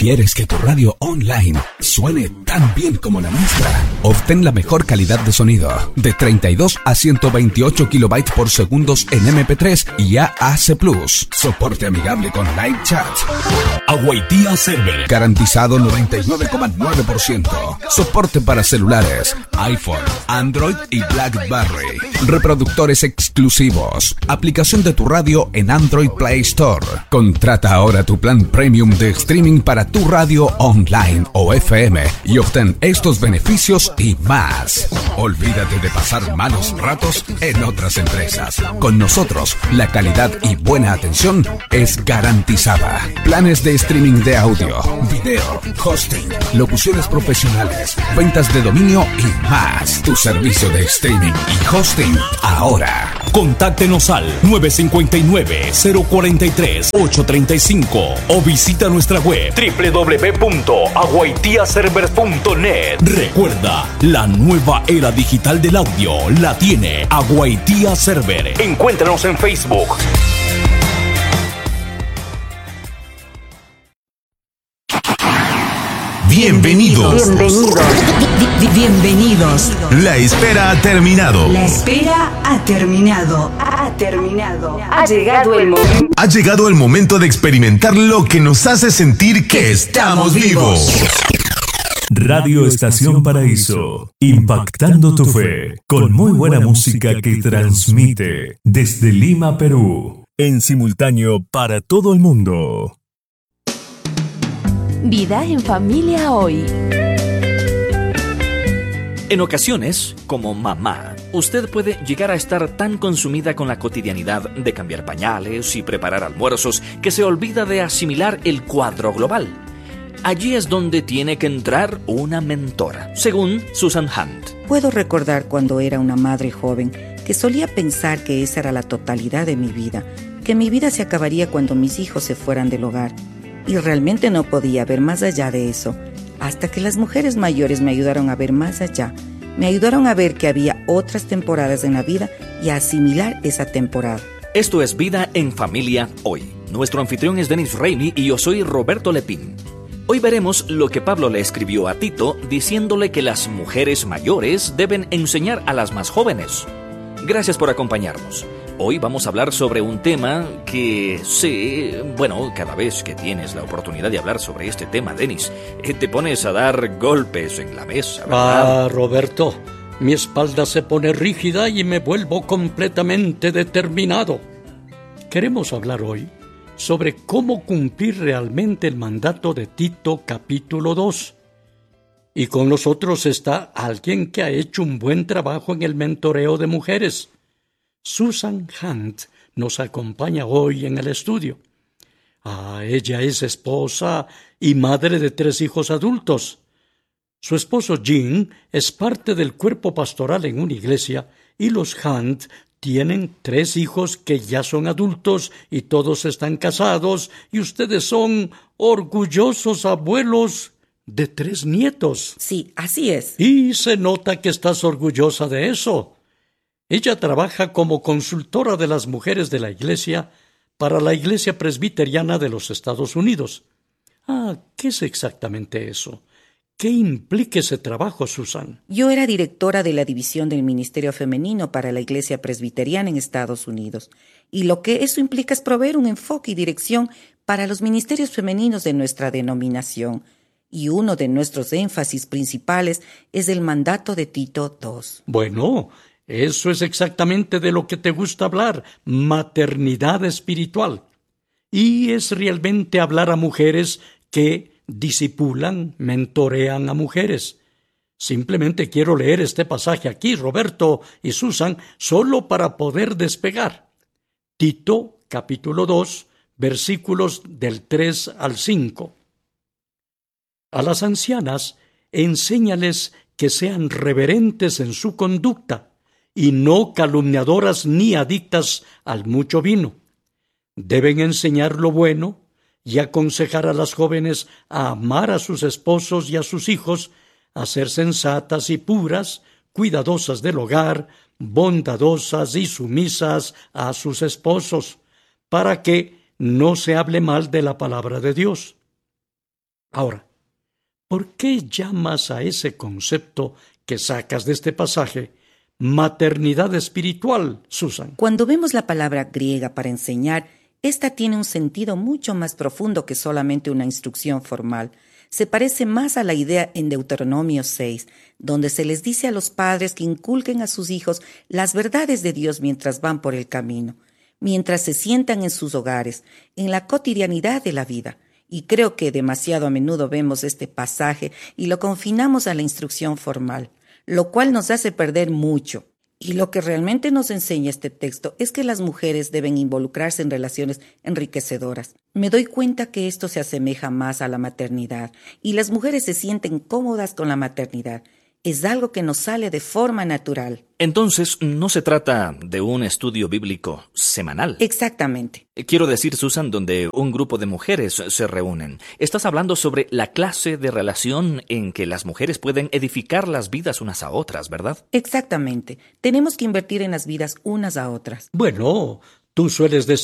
¿Quieres que tu radio online suene tan bien como la nuestra? Obtén la mejor calidad de sonido, de 32 a 128 kilobytes por segundos en MP3 y AAC+. Soporte amigable con live chat. Aguaitía Server. Garantizado 99,9%. Soporte para celulares, iPhone, Android y BlackBerry. Reproductores exclusivos. Aplicación de tu radio en Android Play Store. Contrata ahora tu plan premium de streaming para tu radio online o FM y obtén estos beneficios y más. Olvídate de pasar malos ratos en otras empresas. Con nosotros, la calidad y buena atención es garantizada. Planes de streaming de audio, video, hosting, locuciones profesionales, ventas de dominio y más. Tu servicio de streaming y hosting ahora. Contáctenos al 959-043-835 o visita nuestra web www.aguaitiaserver.net. Recuerda, la nueva era digital del audio la tiene Aguaitía Server. Encuéntranos en Facebook. Bienvenidos. Bienvenidos. La espera ha terminado. La espera ha terminado. Ha llegado el momento. Ha llegado el momento de experimentar lo que nos hace sentir que estamos vivos. Radio Estación Paraíso, impactando tu fe, con muy buena música que transmite desde Lima, Perú, en simultáneo para todo el mundo. Vida en familia hoy. En ocasiones, como mamá, usted puede llegar a estar tan consumida con la cotidianidad de cambiar pañales y preparar almuerzos que se olvida de asimilar el cuadro global. Allí es donde tiene que entrar una mentora, según Susan Hunt. Puedo recordar cuando era una madre joven que solía pensar que esa era la totalidad de mi vida, que mi vida se acabaría cuando mis hijos se fueran del hogar. Y realmente no podía ver más allá de eso, hasta que las mujeres mayores me ayudaron a ver más allá. Me ayudaron a ver que había otras temporadas en la vida y a asimilar esa temporada. Esto es Vida en Familia Hoy. Nuestro anfitrión es Denis Reimi y yo soy Roberto Lepín. Hoy veremos lo que Pablo le escribió a Tito diciéndole que las mujeres mayores deben enseñar a las más jóvenes. Gracias por acompañarnos. Hoy vamos a hablar sobre un tema que cada vez que tienes la oportunidad de hablar sobre este tema, Denis, te pones a dar golpes en la mesa, ¿verdad? Roberto, mi espalda se pone rígida y me vuelvo completamente determinado. Queremos hablar hoy sobre cómo cumplir realmente el mandato de Tito capítulo 2. Y con nosotros está alguien que ha hecho un buen trabajo en el mentoreo de mujeres. Susan Hunt nos acompaña hoy en el estudio. Ella es esposa y madre de 3 hijos adultos. Su esposo Jim es parte del cuerpo pastoral en una iglesia y los Hunt tienen 3 hijos que ya son adultos y todos están casados y ustedes son orgullosos abuelos de 3 nietos. Sí, así es. Y se nota que estás orgullosa de eso. Ella trabaja como consultora de las mujeres de la iglesia para la Iglesia Presbiteriana de los Estados Unidos. ¿Qué es exactamente eso? ¿Qué implica ese trabajo, Susan? Yo era directora de la División del Ministerio Femenino para la Iglesia Presbiteriana en Estados Unidos. Y lo que eso implica es proveer un enfoque y dirección para los ministerios femeninos de nuestra denominación. Y uno de nuestros énfasis principales es el mandato de Tito II. Bueno, eso es exactamente de lo que te gusta hablar, maternidad espiritual. Y es realmente hablar a mujeres que discipulan, mentorean a mujeres. Simplemente quiero leer este pasaje aquí, Roberto y Susan, solo para poder despegar. Tito, capítulo 2, versículos del 3 al 5. A las ancianas, enséñales que sean reverentes en su conducta, y no calumniadoras ni adictas al mucho vino. Deben enseñar lo bueno y aconsejar a las jóvenes a amar a sus esposos y a sus hijos, a ser sensatas y puras, cuidadosas del hogar, bondadosas y sumisas a sus esposos, para que no se hable mal de la palabra de Dios. Ahora, ¿por qué llamas a ese concepto que sacas de este pasaje maternidad espiritual, Susan? Cuando vemos la palabra griega para enseñar, esta tiene un sentido mucho más profundo que solamente una instrucción formal. Se parece más a la idea en Deuteronomio 6, donde se les dice a los padres que inculquen a sus hijos las verdades de Dios mientras van por el camino, mientras se sientan en sus hogares, en la cotidianidad de la vida. Y creo que demasiado a menudo vemos este pasaje y lo confinamos a la instrucción formal, lo cual nos hace perder mucho. Y lo que realmente nos enseña este texto es que las mujeres deben involucrarse en relaciones enriquecedoras. Me doy cuenta que esto se asemeja más a la maternidad y las mujeres se sienten cómodas con la maternidad. Es algo que nos sale de forma natural. Entonces, no se trata de un estudio bíblico semanal. Exactamente. Quiero decir, Susan, donde un grupo de mujeres se reúnen. Estás hablando sobre la clase de relación en que las mujeres pueden edificar las vidas unas a otras, ¿verdad? Exactamente. Tenemos que invertir en las vidas unas a otras. Bueno, tú sueles decir